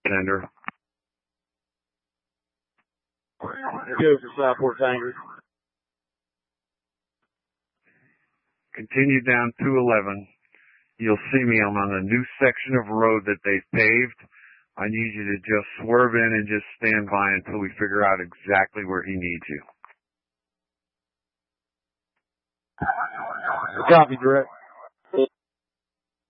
Sender. Go for Southport Tanger. Continue down 211. You'll see me. I'm on a new section of road that they've paved. I need you to just swerve in and just stand by until we figure out exactly where he needs you. Copy, direct.